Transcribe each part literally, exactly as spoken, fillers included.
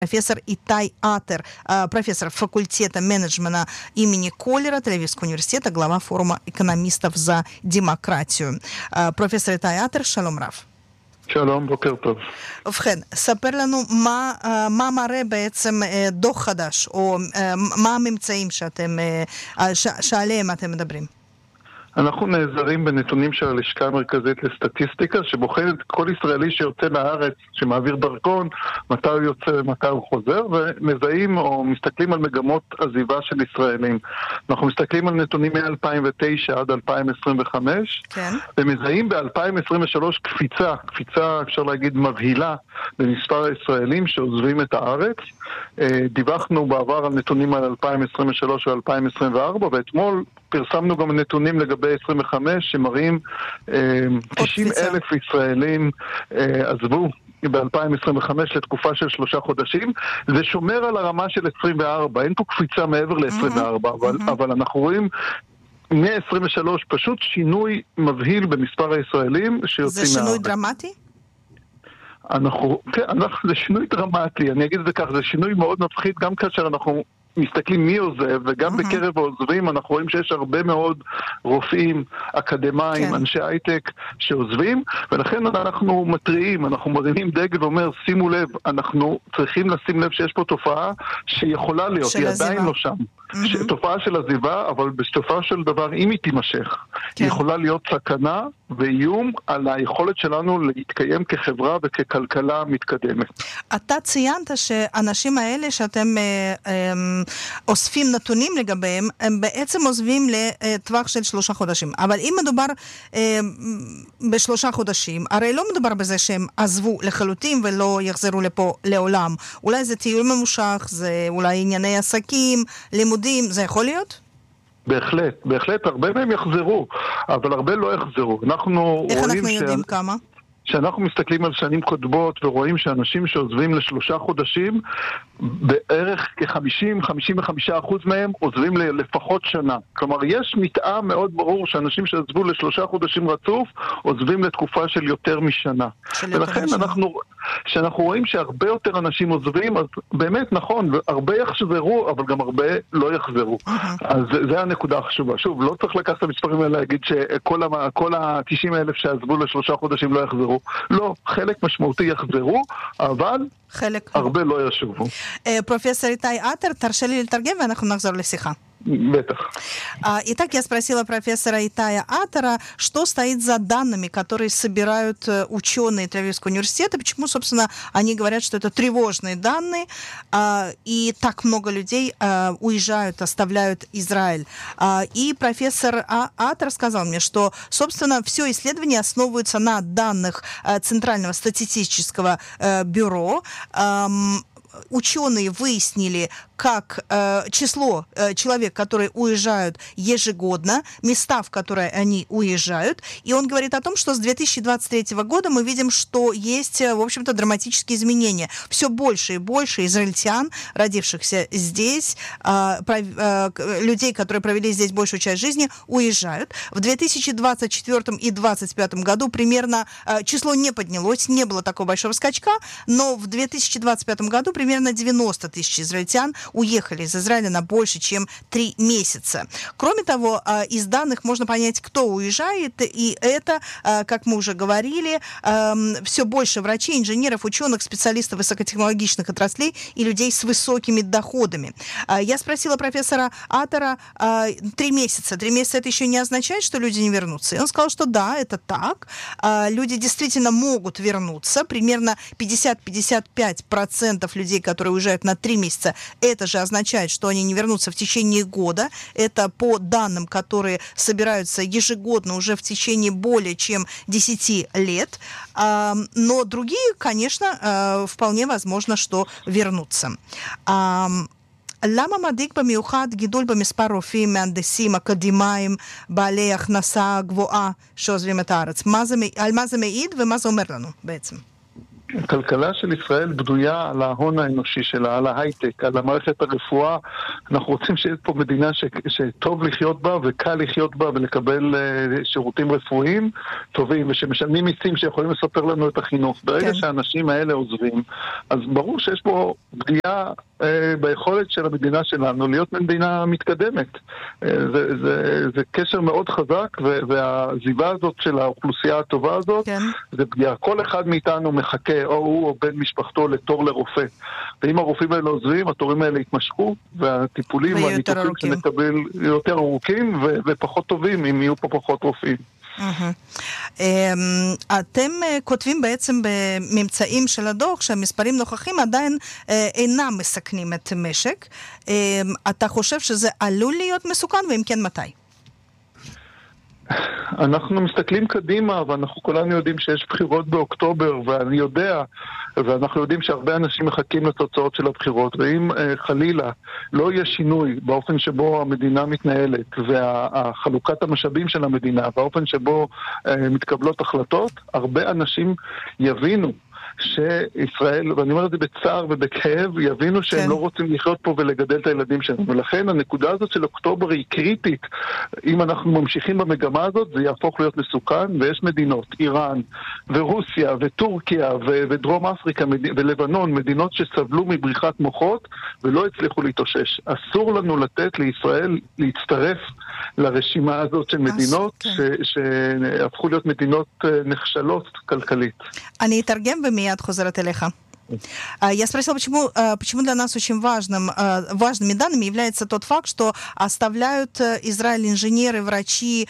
профессор Итай Атер, профессор факультета менеджмента имени Коллера Тель-Авивского университета, глава форума экономистов за демократию. פרופסור איתי אטר, שלום רב. שלום, בוקר טוב. ובכן, ספר לנו מה, מה מראה בעצם דוח חדש, או מה הממצאים שאתם, שעליהם אתם מדברים. אנחנו נעזרים בנתונים של הלשכה המרכזית לסטטיסטיקה, שבוחנת כל ישראלי שיוצא מהארץ, שמעביר דרכון, מתי הוא יוצא ומתי הוא חוזר, ומזהים או מסתכלים על מגמות עזיבה של ישראלים. אנחנו מסתכלים על נתונים מ-אלפיים ותשע עד אלפיים עשרים וחמש, כן. ומזהים ב-אלפיים עשרים ושלוש קפיצה, קפיצה אפשר להגיד מבהילה, במספר הישראלים שעוזבים את הארץ. דיווחנו בעבר על נתונים על אלפיים עשרים ושלוש ו-אלפיים עשרים וארבע, ואתמול פרסמנו גם נתונים לגבי עשרים וחמש שמראים תשעים אלף ישראלים עזבו ב-אלפיים עשרים וחמש לתקופה של שלושה חודשים. זה שומר על הרמה של עשרים וארבע, אין פה קפיצה מעבר ל-עשרים וארבע, אבל, אבל אנחנו רואים מ-עשרים ושלוש פשוט שינוי מבהיל במספר הישראלים שיוצאים זה שינוי מהארץ. דרמטי? אנחנו, כן, אנחנו, זה שינוי דרמטי, אני אגיד את זה כך, זה שינוי מאוד מפחיד גם כאשר אנחנו מסתכלים מי עוזב, וגם mm-hmm. בקרב העוזבים אנחנו רואים שיש הרבה מאוד רופאים, אקדמיים, כן. אנשי הייטק שעוזבים, ולכן אנחנו מטריעים, אנחנו מרימים דגל ואומר, שימו לב, אנחנו צריכים לשים לב שיש פה תופעה שיכולה להיות, היא עדיין לא שם. Mm-hmm. תופעה של עזיבה, אבל בתופעה של דבר, אם היא תימשך, כן. היא יכולה להיות סכנה ואיום על היכולת שלנו להתקיים כחברה וככלכלה מתקדמת. אתה ציינת שאנשים האלה שאתם אה, אה, אוספים נתונים לגביהם, הם בעצם עוזבים לטווח של שלושה חודשים. אבל אם מדובר אה, בשלושה חודשים, הרי לא מדובר בזה שהם עזבו לחלוטין ולא יחזרו לפה לעולם. אולי זה טיול ממושך, זה אולי ענייני עסקים, לימודים, זה יכול להיות? בהחלט, בהחלט, הרבה מהם יחזרו, אבל הרבה לא יחזרו. אנחנו איך רואים אנחנו יודעים ש... כמה? שאנחנו מסתכלים על שנים קודמות ורואים שאנשים שעוזבים לשלושה חודשים, בערך כ-חמישים עד חמישים וחמישה אחוז מהם עוזבים לפחות שנה. כלומר, יש מתאם מאוד ברור שאנשים שעזבו לשלושה חודשים רצוף, עוזבים לתקופה של יותר משנה. של ולכן יותר אנחנו, שאנחנו רואים שהרבה יותר אנשים עוזבים, אז באמת נכון, הרבה יחזרו, אבל גם הרבה לא יחזרו. אז זה, זה הנקודה החשובה. שוב, לא צריך לקחת את המספרים האלה להגיד שכל ה-תשעים אלף שעזבו לשלושה חודשים לא יחזרו. לא, חלק משמעותי יחזרו, אבל חלק הרבה לא ישובו. פרופסור איתי אטר, תרשה לי לתרגם ואנחנו נחזור לשיחה. Бетах. Итак, я спросила профессора Итая Атера, что стоит за данными, которые собирают ученые Тель-Авивского университета, почему, собственно, они говорят, что это тревожные данные, и так много людей уезжают, оставляют Израиль. И профессор Атер сказал мне, что, собственно, все исследование основывается на данных Центрального статистического бюро. Ученые выяснили, как э, число э, человек, которые уезжают ежегодно, места, в которые они уезжают. И он говорит о том, что с две тысячи двадцать третьего года мы видим, что есть, в общем-то, драматические изменения. Все больше и больше израильтян, родившихся здесь, э, э, людей, которые провели здесь большую часть жизни, уезжают. В две тысячи двадцать четвёртом и две тысячи двадцать пятом году примерно э, число не поднялось, не было такого большого скачка, но в две тысячи двадцать пятом году примерно девяносто тысяч израильтян уехали из Израиля на больше, чем три месяца. Кроме того, из данных можно понять, кто уезжает, и это, как мы уже говорили, все больше врачей, инженеров, ученых, специалистов высокотехнологичных отраслей и людей с высокими доходами. Я спросила профессора Атера, три месяца. Три месяца это еще не означает, что люди не вернутся? И он сказал, что да, это так. Люди действительно могут вернуться. Примерно пятьдесят-пятьдесят пять процентов людей, которые уезжают на три месяца, это же означает, что они не вернутся в течение года. Это по данным, которые собираются ежегодно уже в течение более чем десяти лет. Но другие, конечно, вполне возможно, что вернутся. למה מדאיג במיוחד גידול במספר רופאים, מהנדסים, אקדמיים, בעלי הכנסה גבוהה שעוזבים את הארץ? מה זה, על מה זה מעיד ומה זה אומר לנו בעצם? הכלכלה של ישראל בנויה על ההון האנושי שלה, על ההייטק, על המערכת הרפואה. אנחנו רוצים שיש פה מדינה ש... שטוב לחיות בה וקל לחיות בה ולקבל uh, שירותים רפואיים טובים, ושמשלמים מיסים שיכולים לספר לנו את החינוך. ברגע כן. שהאנשים האלה עוזבים, אז ברור שיש פה פגיעה uh, ביכולת של המדינה שלנו להיות מדינה מתקדמת. Uh, זה, זה, זה קשר מאוד חזק, ו... והזיבה הזאת של האוכלוסייה הטובה הזאת, כן. זה פגיעה. כל אחד מאיתנו מחכה או הוא או בן משפחתו לתור לרופא. ואם הרופאים האלה עוזבים, התורים האלה יתמשכו, והטיפולים והניתוחים שנקבל יותר ארוכים ו- ופחות טובים, אם יהיו פה פחות רופאים. אתם כותבים בעצם בממצאים של הדוח שהמספרים נוכחים עדיין אינם מסכנים את המשק. אתה חושב שזה עלול להיות מסוכן, ואם כן, מתי? אנחנו מסתכלים קדימה, ואנחנו כולנו יודעים שיש בחירות באוקטובר, ואני יודע, ואנחנו יודעים שהרבה אנשים מחכים לתוצאות של הבחירות, ואם אה, חלילה לא יהיה שינוי באופן שבו המדינה מתנהלת, והחלוקת המשאבים של המדינה, באופן שבו אה, מתקבלות החלטות, הרבה אנשים יבינו שישראל, ואני אומר את זה בצער ובכאב, יבינו שהם כן. לא רוצים לחיות פה ולגדל את הילדים שלנו. ולכן הנקודה הזאת של אוקטובר היא קריטית. אם אנחנו ממשיכים במגמה הזאת, זה יהפוך להיות מסוכן, ויש מדינות, איראן ורוסיה וטורקיה ו- ודרום אפריקה מד- ולבנון, מדינות שסבלו מבריחת מוחות ולא הצליחו להתאושש. אסור לנו לתת לישראל להצטרף לרשימה הזאת של מדינות כן. ש- שהפכו להיות מדינות נחשלות כלכלית. אני אתרגם ומיד חוזרת אליך. Я спросила, почему, почему для нас очень важным, важными данными является тот факт, что оставляют Израиль инженеры, врачи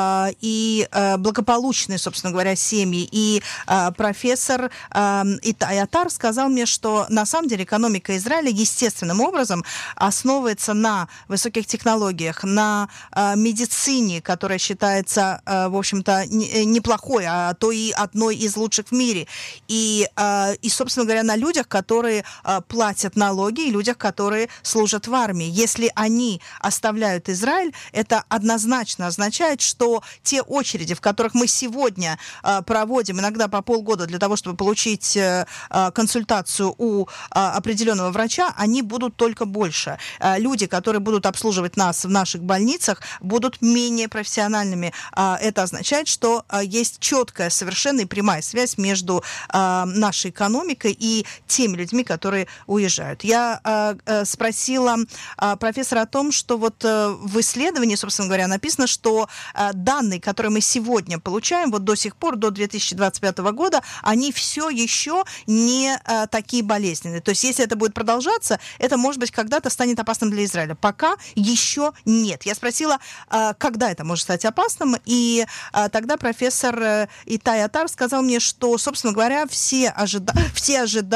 и благополучные, собственно говоря, семьи. И профессор Итай Атар сказал мне, что на самом деле экономика Израиля естественным образом основывается на высоких технологиях, на медицине, которая считается, в общем-то, неплохой, а то и одной из лучших в мире. И, и собственно говоря, на людях, которые э, платят налоги, и людях, которые служат в армии. Если они оставляют Израиль, это однозначно означает, что те очереди, в которых мы сегодня э, проводим иногда по полгода для того, чтобы получить э, консультацию у э, определенного врача, они будут только больше. Э, люди, которые будут обслуживать нас в наших больницах, будут менее профессиональными. Э, это означает, что э, есть четкая, совершенно и прямая связь между э, нашей экономикой и теми людьми, которые уезжают. Я э, э, спросила э, профессора о том, что вот э, в исследовании, собственно говоря, написано, что э, данные, которые мы сегодня получаем, вот до сих пор, до две тысячи двадцать пятого года, они все еще не э, такие болезненные. То есть, если это будет продолжаться, это, может быть, когда-то станет опасным для Израиля. Пока еще нет. Я спросила, э, когда это может стать опасным, и э, тогда профессор э, Итай Атар сказал мне, что, собственно говоря, все, ожида... все ожидают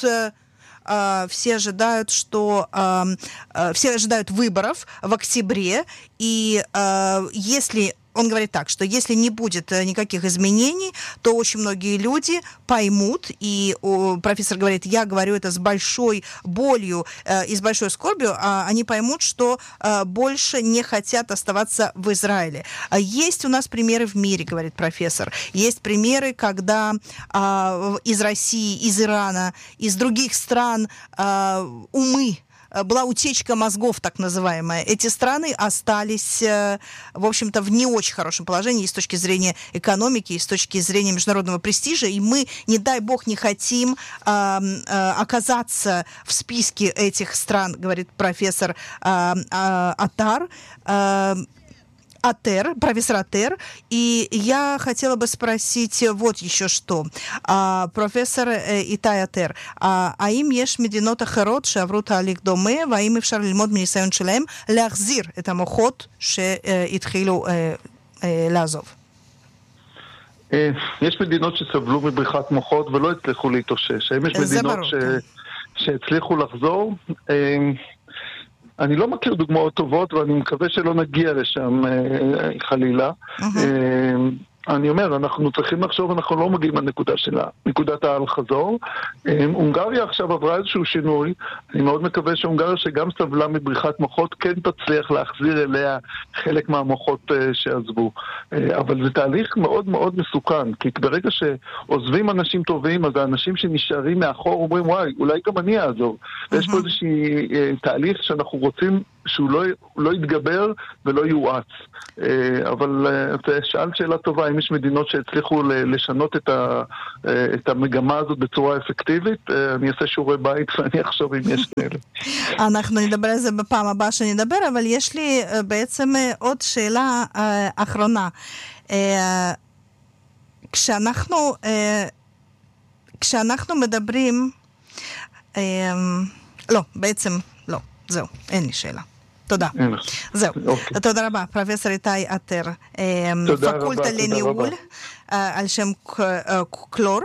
все ожидают, что все ожидают выборов в октябре, и если он говорит так, что если не будет никаких изменений, то очень многие люди поймут, и о, профессор говорит, я говорю это с большой болью э, и с большой скорбью, а они поймут, что э, больше не хотят оставаться в Израиле. Есть у нас примеры в мире, говорит профессор. Есть примеры, когда э, из России, из Ирана, из других стран э, умы, была утечка мозгов, так называемая. Эти страны остались, в общем-то, в не очень хорошем положении и с точки зрения экономики, и с точки зрения международного престижа. И мы, не дай бог, не хотим э, э, оказаться в списке этих стран, говорит профессор э, э, Атар. Э, Атер, профессор Атер, и я хотела бы спросить вот еще что. А, профессор איתי אטר, האם יש מדינות אחרות שעברו תהליך דומה, והאם אפשר ללמוד מניסיון שלהם להחזיר את המוחות שהתחילו לעזוב? יש מדינות שסבלו מבריחת מוחות ולא הצליחו להתאושש. האם יש מדינות שהצליחו לחזור? אני לא מכיר דוגמאות טובות, ואני מקווה שלא נגיע לשם חלילה. אני אומר, אנחנו צריכים לחשוב, אנחנו לא מגיעים לנקודה שלה, נקודת האל חזור. הונגריה עכשיו עברה איזשהו שינוי, אני מאוד מקווה שהונגריה שגם סבלה מבריחת מוחות, כן תצליח להחזיר אליה חלק מהמוחות שעזבו. אבל זה תהליך מאוד מאוד מסוכן, כי ברגע שעוזבים אנשים טובים, אז האנשים שנשארים מאחור אומרים, וואי, אולי גם אני אעזור. ויש פה איזשהו תהליך שאנחנו רוצים שהוא לא, לא יתגבר ולא יואץ. אבל שאלת שאלה טובה, אם יש מדינות שהצליחו לשנות את, ה, את המגמה הזאת בצורה אפקטיבית, אני אעשה שיעורי בית ואני אחשוב אם יש כאלה. אנחנו נדבר על זה בפעם הבאה שנדבר, אבל יש לי בעצם עוד שאלה אחרונה. כשאנחנו, כשאנחנו מדברים, לא, בעצם לא, זהו, אין לי שאלה. תודה. זהו. תודה רבה. פרופסור איתי אטר, פקולטה לניהול על שם קלור,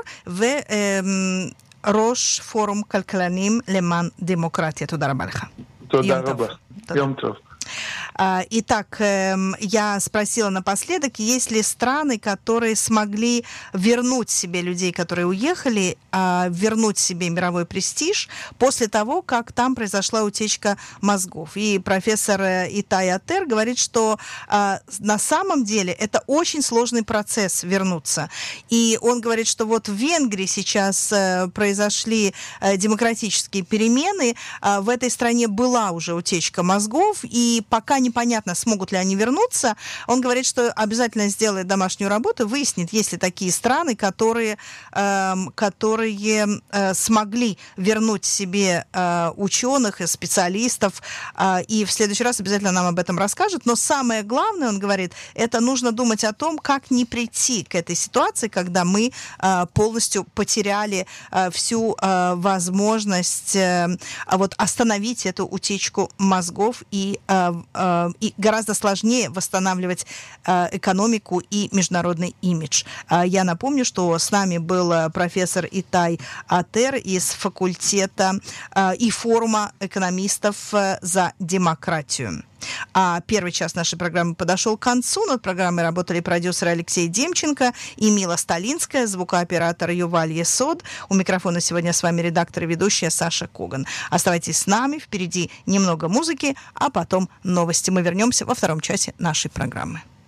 וראש פורום כלכלנים למען דמוקרטיה. תודה רבה לך. תודה רבה. יום טוב. Итак, я спросила напоследок, есть ли страны, которые смогли вернуть себе людей, которые уехали, вернуть себе мировой престиж после того, как там произошла утечка мозгов. И профессор Итай Атер говорит, что на самом деле это очень сложный процесс вернуться. И он говорит, что вот в Венгрии сейчас произошли демократические перемены, в этой стране была уже утечка мозгов, и пока непонятно, смогут ли они вернуться. Он говорит, что обязательно сделает домашнюю работу, выяснит, есть ли такие страны, которые, э, которые э, смогли вернуть себе э, ученых и специалистов, э, и в следующий раз обязательно нам об этом расскажет. Но самое главное, он говорит, это нужно думать о том, как не прийти к этой ситуации, когда мы э, полностью потеряли э, всю э, возможность э, вот, остановить эту утечку мозгов и э, и гораздо сложнее восстанавливать экономику и международный имидж. Я напомню, что с нами был профессор Итай Атер из факультета и форума экономистов за демократию. А первый час нашей программы подошел к концу. Над программой работали продюсер Алексей Демченко и Мила Сталинская, звукооператор Юваль Есод. У микрофона сегодня с вами редактор и ведущая Саша Коган. Оставайтесь с нами, впереди немного музыки, а потом новости. Мы вернемся во втором часе нашей программы.